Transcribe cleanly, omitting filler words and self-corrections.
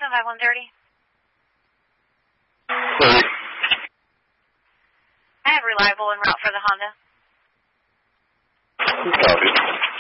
75130. 30. I have reliable en route for the Honda. Copy.